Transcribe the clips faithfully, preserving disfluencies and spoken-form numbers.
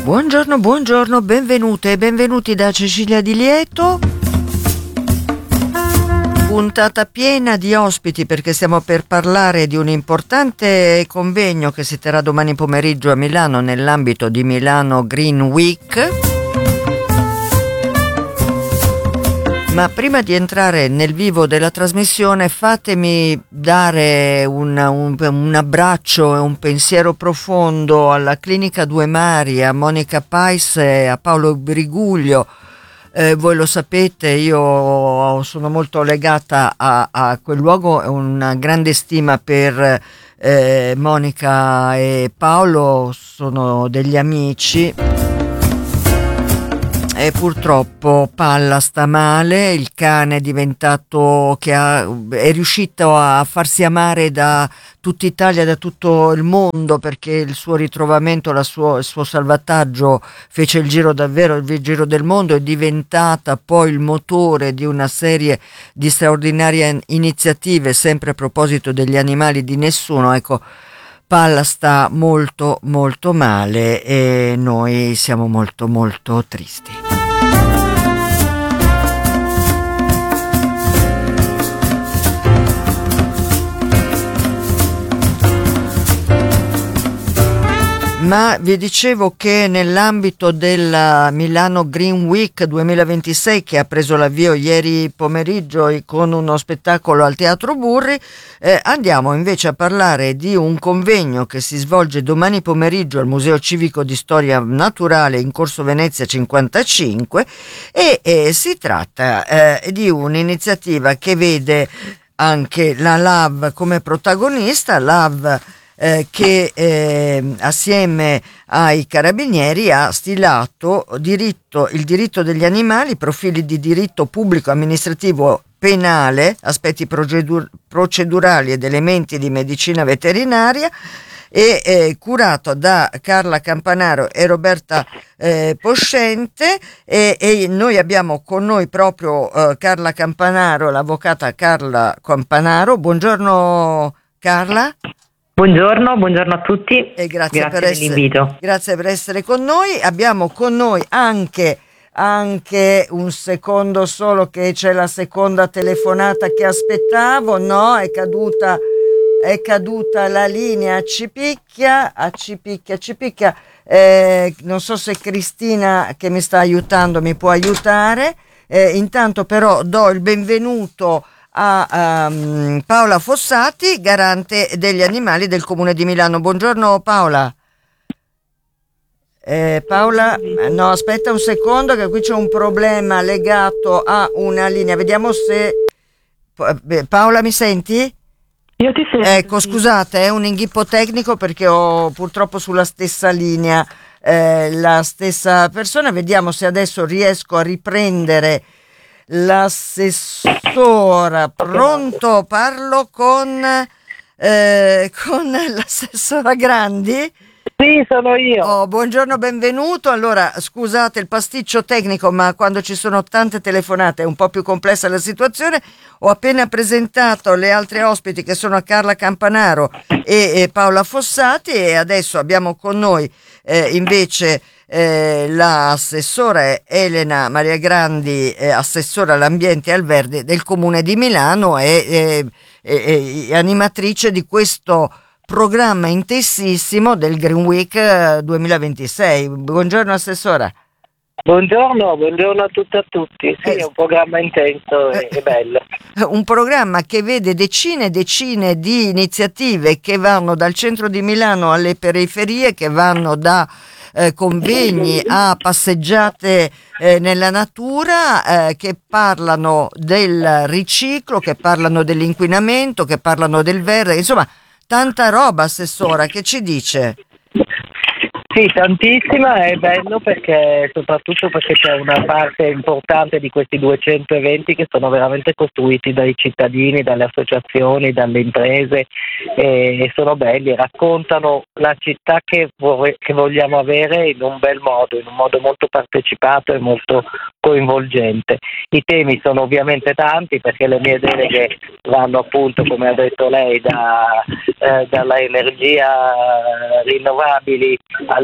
Buongiorno, buongiorno, benvenute e benvenuti da Cecilia Di Lieto. Puntata piena di ospiti perché stiamo per parlare di un importante convegno che si terrà domani pomeriggio a Milano nell'ambito di Milano Green Week. Ma prima di entrare nel vivo della trasmissione fatemi dare un, un, un abbraccio e un pensiero profondo alla Clinica Due Mari, a Monica Pais e a Paolo Briguglio. Eh, voi lo sapete, io sono molto legata a, a quel luogo e una grande stima per eh, Monica e Paolo, sono degli amici. E purtroppo Palla sta male, il cane è diventato che ha, è riuscito a farsi amare da tutta Italia, da tutto il mondo, perché il suo ritrovamento, la suo, il suo salvataggio fece il giro davvero, il giro del mondo, è diventata poi il motore di una serie di straordinarie iniziative, sempre a proposito degli animali di nessuno. Ecco, Palla sta molto molto male e noi siamo molto molto tristi. Ma vi dicevo che nell'ambito della Milano Green Week duemilaventisei, che ha preso l'avvio ieri pomeriggio con uno spettacolo al Teatro Burri, eh, andiamo invece a parlare di un convegno che si svolge domani pomeriggio al Museo Civico di Storia Naturale in Corso Venezia cinquantacinque e eh, si tratta eh, di un'iniziativa che vede anche la L A V come protagonista, L A V Eh, che eh, assieme ai carabinieri ha stilato diritto, il diritto degli animali, profili di diritto pubblico, amministrativo, penale, aspetti procedur- procedurali ed elementi di medicina veterinaria, e eh, curato da Carla Campanaro e Roberta eh, Poscente, e, e noi abbiamo con noi proprio eh, Carla Campanaro, l'avvocata Carla Campanaro. Buongiorno Carla. Buongiorno, buongiorno a tutti e grazie, grazie per dell'invito. Essere, grazie per essere con noi. Abbiamo con noi anche, anche un secondo solo, che c'è la seconda telefonata che aspettavo, no? È caduta, è caduta la linea, ci picchia, a ci picchia, ci picchia. Eh, non so se Cristina, che mi sta aiutando, mi può aiutare. Eh, intanto però do il benvenuto a um, Paola Fossati, garante degli animali del Comune di Milano. Buongiorno Paola. Eh, Paola, no, aspetta un secondo che qui c'è un problema legato a una linea. Vediamo se... Paola, mi senti? Io ti sento. Ecco, scusate, è un inghippo tecnico perché ho purtroppo sulla stessa linea eh, la stessa persona. Vediamo se adesso riesco a riprendere l'assessora. Pronto? Parlo con eh, con l'assessora Grandi? Sì, sono io. Oh, buongiorno, benvenuto. Allora, scusate il pasticcio tecnico, ma quando ci sono tante telefonate è un po' più complessa la situazione. Ho appena presentato le altre ospiti, che sono Carla Campanaro e, e Paola Fossati, e adesso abbiamo con noi eh, invece Eh, l'assessora Elena Maria Grandi, eh, assessora all'ambiente e al verde del Comune di Milano e eh, eh, eh, animatrice di questo programma intensissimo del Green Week eh, duemilaventisei. Buongiorno assessora. Buongiorno, buongiorno a tutti e a tutti. Sì, Eh, è un programma intenso e, e bello. Un programma che vede decine e decine di iniziative che vanno dal centro di Milano alle periferie, che vanno da Eh, convegni a passeggiate eh, nella natura, eh, che parlano del riciclo, che parlano dell'inquinamento, che parlano del verde, insomma tanta roba. Assessora, che ci dice? Sì, tantissima, è bello perché soprattutto perché c'è una parte importante di questi duecento eventi che sono veramente costruiti dai cittadini, dalle associazioni, dalle imprese, e sono belli, raccontano la città che, vorrei, che vogliamo avere in un bel modo, in un modo molto partecipato e molto coinvolgente. I temi sono ovviamente tanti perché le mie deleghe vanno appunto, come ha detto lei, da, eh, dalla energia rinnovabili al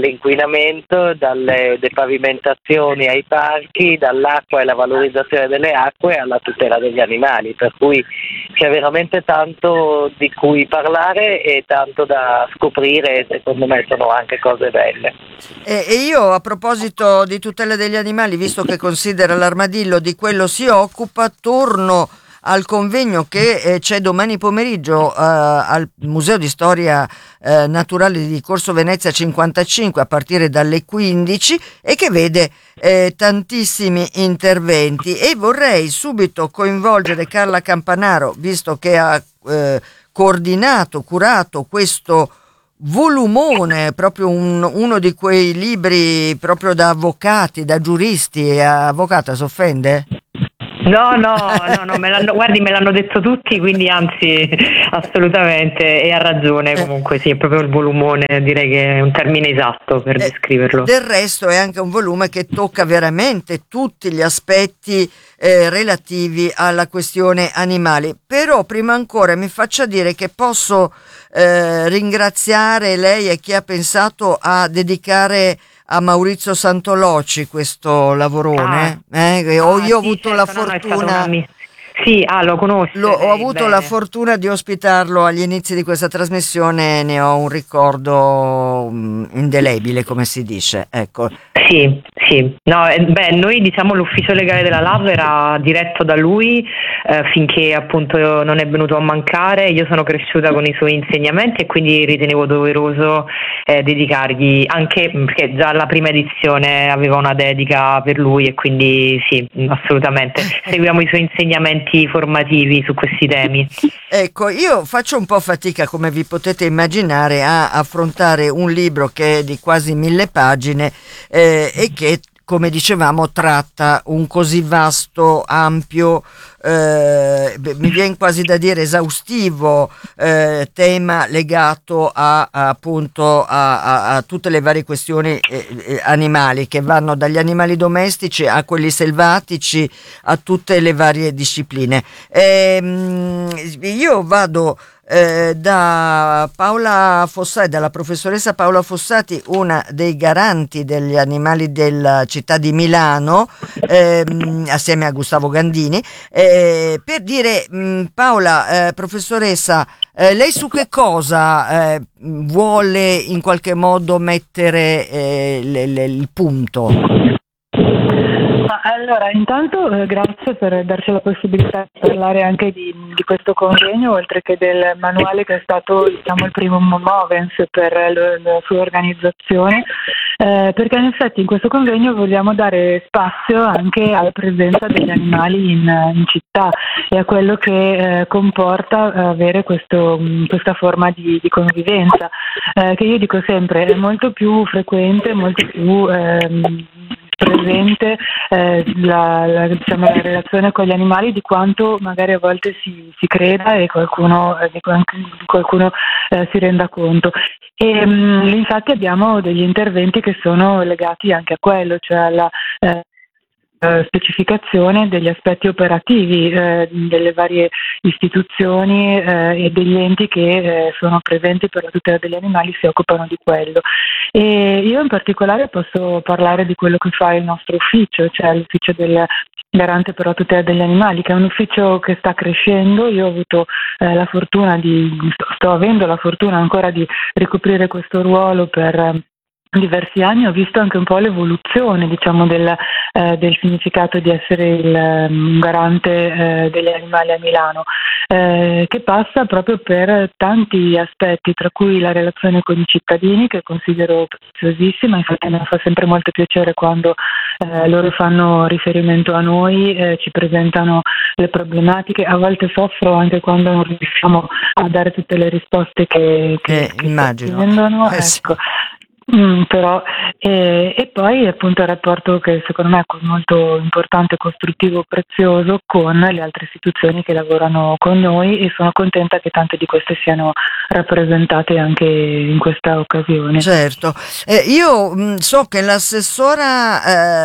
dall'inquinamento, dalle depavimentazioni ai parchi, dall'acqua e la valorizzazione delle acque alla tutela degli animali, per cui c'è veramente tanto di cui parlare e tanto da scoprire e secondo me sono anche cose belle. E, e io, a proposito di tutela degli animali, visto che considera l'armadillo di quello si occupa, torno al convegno che eh, c'è domani pomeriggio eh, al Museo di Storia eh, Naturale di Corso Venezia cinquantacinque a partire dalle quindici e che vede eh, tantissimi interventi, e vorrei subito coinvolgere Carla Campanaro, visto che ha eh, coordinato, curato questo volumone, proprio un, uno di quei libri proprio da avvocati, da giuristi. Avvocata, si offende? No, no, no, no, me l'hanno, guardi, me l'hanno detto tutti, quindi anzi, assolutamente, e ha ragione comunque, sì, è proprio il volumone, direi che è un termine esatto per eh, descriverlo. Del resto è anche un volume che tocca veramente tutti gli aspetti eh, relativi alla questione animali, però prima ancora mi faccia dire che posso eh, ringraziare lei e chi ha pensato a dedicare a Maurizio Santoloci questo lavorone. Ah, eh? Ho, ah, io ho sì, avuto certo, la fortuna no, sì, ah, lo conosco. Lo, ho avuto bene. la fortuna di ospitarlo agli inizi di questa trasmissione, ne ho un ricordo um, indelebile, come si dice, ecco. Sì, sì. No, beh, noi diciamo l'ufficio legale della L A V era diretto da lui eh, finché appunto non è venuto a mancare. Io sono cresciuta con i suoi insegnamenti e quindi ritenevo doveroso eh, dedicargli, anche perché già la prima edizione aveva una dedica per lui e quindi sì, assolutamente. Seguiamo i suoi insegnamenti formativi su questi temi. Ecco, io faccio un po' fatica, come vi potete immaginare, a affrontare un libro che è di quasi mille pagine eh, e che, come dicevamo, tratta un così vasto, ampio, eh, mi viene quasi da dire esaustivo eh, tema legato a, a appunto a, a, a tutte le varie questioni eh, animali, che vanno dagli animali domestici a quelli selvatici, a tutte le varie discipline. Ehm, io vado Eh, da Paola Fossati, dalla professoressa Paola Fossati, una dei garanti degli animali della città di Milano, ehm, assieme a Gustavo Gandini, eh, per dire, mh, Paola, eh, professoressa, eh, lei su che cosa eh, vuole in qualche modo mettere eh, le, le, il punto? Allora, intanto eh, grazie per darci la possibilità di parlare anche di, di questo convegno, oltre che del manuale che è stato, diciamo, il primo movens per lo, la sua organizzazione, eh, perché in effetti in questo convegno vogliamo dare spazio anche alla presenza degli animali in, in città e a quello che eh, comporta avere questo, questa forma di, di convivenza, eh, che io dico sempre è molto più frequente, molto più ehm, presente eh, la, la, diciamo, la relazione con gli animali di quanto magari a volte si, si creda e qualcuno, eh, qualcuno eh, si renda conto. E mh, infatti abbiamo degli interventi che sono legati anche a quello, cioè alla eh, specificazione degli aspetti operativi eh, delle varie istituzioni eh, e degli enti che eh, sono presenti per la tutela degli animali, si occupano di quello. E io in particolare posso parlare di quello che fa il nostro ufficio, cioè l'ufficio del Garante per la tutela degli animali, che è un ufficio che sta crescendo. Io ho avuto eh, la fortuna di, sto avendo la fortuna ancora di ricoprire questo ruolo per diversi anni. Ho visto anche un po' l'evoluzione, diciamo, del, eh, del significato di essere il um, garante eh, degli animali a Milano, eh, che passa proprio per tanti aspetti, tra cui la relazione con i cittadini, che considero preziosissima. Infatti mi fa sempre molto piacere quando eh, loro fanno riferimento a noi, eh, ci presentano le problematiche. A volte soffro anche quando non riusciamo a dare tutte le risposte che, che, eh, che immagino. Prendono, Eh, ecco. Mm, però eh, e poi appunto il rapporto che secondo me è molto importante, costruttivo, prezioso con le altre istituzioni che lavorano con noi, e sono contenta che tante di queste siano rappresentate anche in questa occasione. Certo, eh, io mh, so che l'assessora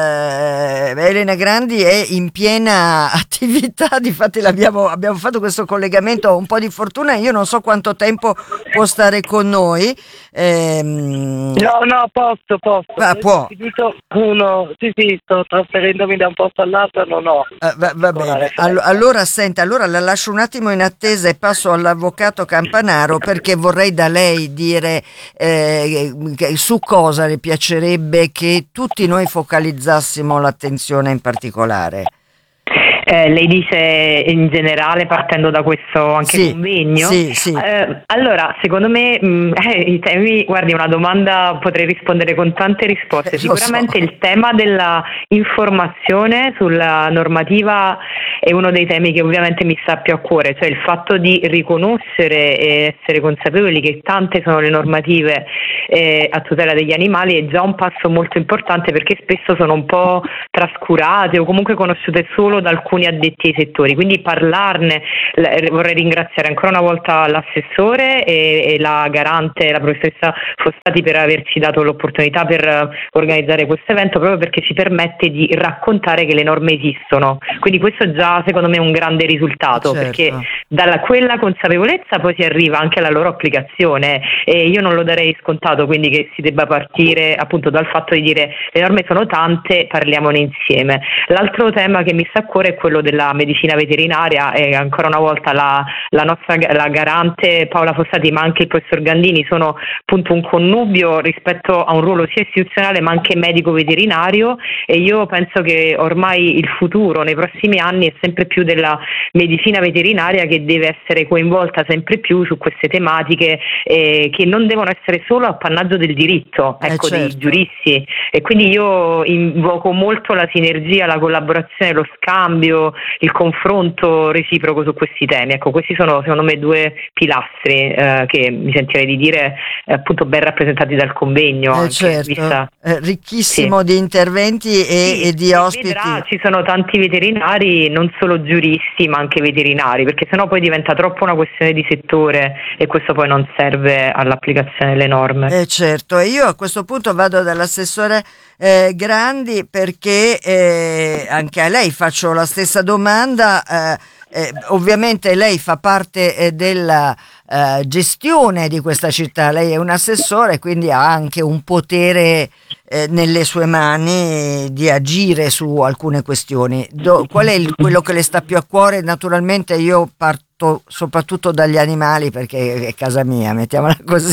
eh, Elena Grandi è in piena attività, difatti l'abbiamo, abbiamo fatto questo collegamento, un po' di fortuna, io non so quanto tempo può stare con noi. Ehm, No, No, no, posso, posso. Ah, può. Ho finito uno, sì, sì, sto trasferendomi da un posto all'altro, non ho. Eh, va, va bene, All- allora senta, allora la lascio un attimo in attesa e passo all'avvocato Campanaro perché vorrei da lei dire eh, che- su cosa le piacerebbe che tutti noi focalizzassimo l'attenzione in particolare. Eh, lei dice in generale, partendo da questo anche Sì, convegno? sì, sì. Eh, allora, secondo me, mh, eh, i temi, guardi, una domanda potrei rispondere con tante risposte. Eh, lo Sicuramente so. il tema della informazione sulla normativa è uno dei temi che ovviamente mi sta più a cuore, cioè il fatto di riconoscere e essere consapevoli che tante sono le normative eh, a tutela degli animali è già un passo molto importante, perché spesso sono un po' trascurate o comunque conosciute solo da alcuni addetti ai settori, quindi parlarne. Vorrei ringraziare ancora una volta l'assessore e, e la garante, la professoressa Fossati, per averci dato l'opportunità per organizzare questo evento, proprio perché ci permette di raccontare che le norme esistono, quindi questo è già secondo me un grande risultato, Certo. perché dalla quella consapevolezza poi si arriva anche alla loro applicazione, e io non lo darei scontato, quindi che si debba partire appunto dal fatto di dire le norme sono tante, parliamone insieme. L'altro tema che mi sta a cuore è quello della medicina veterinaria, e ancora una volta la, la nostra la garante Paola Fossati ma anche il professor Gandini sono appunto un connubio rispetto a un ruolo sia istituzionale ma anche medico veterinario, e io penso che ormai il futuro nei prossimi anni è sempre più della medicina veterinaria, che deve essere coinvolta sempre più su queste tematiche eh, che non devono essere solo appannaggio del diritto, ecco, Eh, certo. dei giuristi, e quindi io invoco molto la sinergia, la collaborazione, lo scambio, il confronto reciproco su questi temi. Ecco, questi sono secondo me due pilastri eh, che mi sentirei di dire eh, appunto ben rappresentati dal convegno, Eh, anche certo. vista. Eh, ricchissimo Sì. di interventi e, Sì, e di e ospiti. vedrà, ci sono tanti veterinari, non solo giuristi ma anche veterinari, perché sennò poi diventa troppo una questione di settore e questo poi non serve all'applicazione delle norme. Eh, certo, e io a questo punto vado dall'assessore eh, Grandi perché eh, anche a lei faccio la stessa domanda. Eh, eh, ovviamente lei fa parte eh, della eh, gestione di questa città, lei è un assessore, quindi ha anche un potere eh, nelle sue mani di agire su alcune questioni. Do- qual è il- quello che le sta più a cuore? Naturalmente io parto soprattutto dagli animali perché è casa mia, mettiamola così.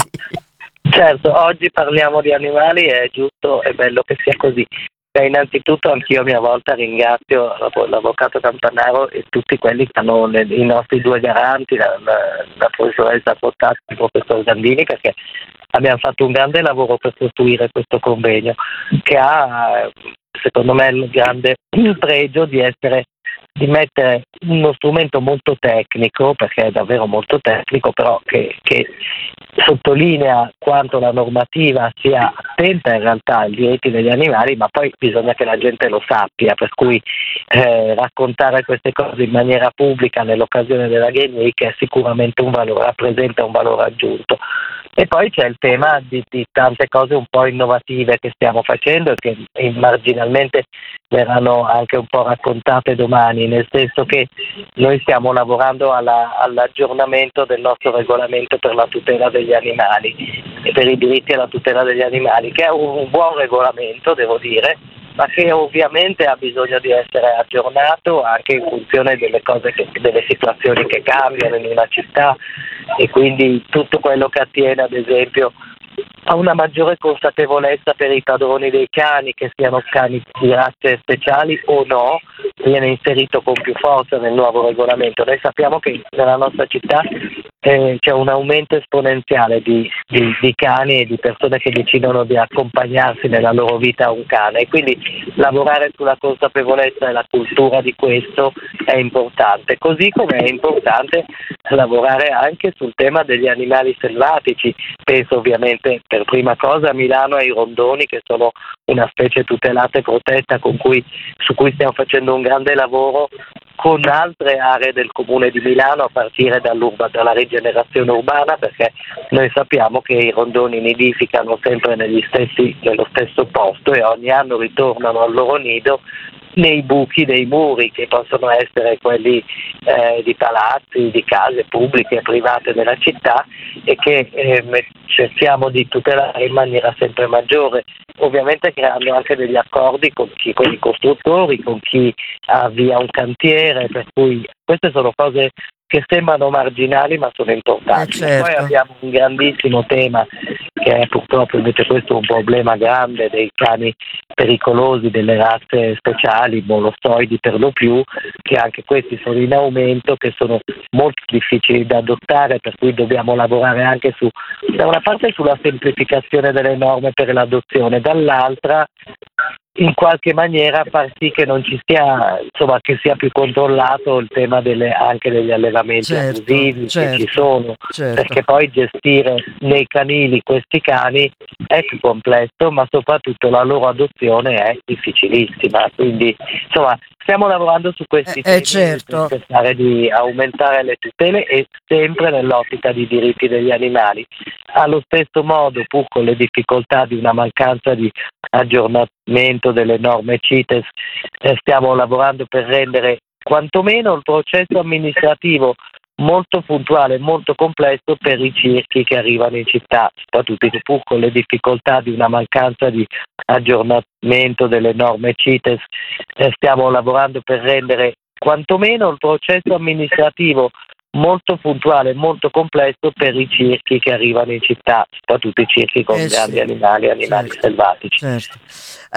Certo, oggi parliamo di animali, è giusto e bello che sia così. Beh, innanzitutto anch'io a mia volta ringrazio l'avvocato Campanaro e tutti quelli che hanno le, i nostri due garanti, la, la, la professoressa Fossati e il professor Gandini, perché abbiamo fatto un grande lavoro per costruire questo convegno che ha, secondo me, il grande pregio di essere di mettere uno strumento molto tecnico, perché è davvero molto tecnico, però che, che sottolinea quanto la normativa sia attenta in realtà ai diritti degli animali, ma poi bisogna che la gente lo sappia, per cui eh, raccontare queste cose in maniera pubblica nell'occasione della Game Week è sicuramente un valore, rappresenta un valore aggiunto. E poi c'è il tema di, di tante cose un po' innovative che stiamo facendo e che marginalmente verranno anche un po' raccontate domani, nel senso che noi stiamo lavorando alla, all'aggiornamento del nostro regolamento per la tutela degli animali e per i diritti alla tutela degli animali, che è un, un buon regolamento, devo dire, ma che ovviamente ha bisogno di essere aggiornato anche in funzione delle cose che, delle situazioni che cambiano in una città, e quindi tutto quello che attiene ad esempio a una maggiore consapevolezza per i padroni dei cani, che siano cani di razze speciali o no, viene inserito con più forza nel nuovo regolamento. Noi sappiamo che nella nostra città eh, c'è un aumento esponenziale di, di, di cani e di persone che decidono di accompagnarsi nella loro vita a un cane, e quindi lavorare sulla consapevolezza e la cultura di questo è importante, così come è importante lavorare anche sul tema degli animali selvatici. Penso ovviamente per prima cosa a Milano ai rondoni, che sono una specie tutelata e protetta con cui, su cui stiamo facendo un grande lavoro con altre aree del comune di Milano, a partire dalla rigenerazione urbana, perché noi sappiamo che i rondoni nidificano sempre negli stessi, nello stesso posto e ogni anno ritornano al loro nido, nei buchi dei muri, che possono essere quelli eh, di palazzi, di case pubbliche e private della città, e che eh, cerchiamo di tutelare in maniera sempre maggiore, ovviamente creando anche degli accordi con, chi, con i costruttori, con chi avvia un cantiere, per cui queste sono cose che sembrano marginali ma sono importanti. Eh certo. Poi abbiamo un grandissimo tema che è purtroppo invece questo un problema grande dei cani pericolosi, delle razze speciali, molossoidi per lo più, che anche questi sono in aumento, che sono molto difficili da adottare, per cui dobbiamo lavorare anche su, da una parte sulla semplificazione delle norme per l'adozione, dall'altra in qualche maniera far sì che non ci sia, insomma, che sia più controllato il tema delle, anche degli allevamenti certo, abusivi certo, che ci sono, certo. perché poi gestire nei canili questi cani è più complesso, ma soprattutto la loro adozione è difficilissima, quindi insomma stiamo lavorando su questi Eh, temi eh, certo. per cercare di aumentare le tutele e sempre nell'ottica di diritti degli animali. Allo stesso modo, pur con le difficoltà di una mancanza di aggiornamento delle norme CITES, eh, stiamo lavorando per rendere quantomeno il processo amministrativo molto puntuale, molto complesso per i circhi che arrivano in città, soprattutto pur con le difficoltà di una mancanza di aggiornamento delle norme CITES, eh, stiamo lavorando per rendere quantomeno il processo amministrativo molto puntuale, molto complesso per i circhi che arrivano in città, soprattutto i circhi con Eh grandi sì, animali, animali certo, selvatici. certo.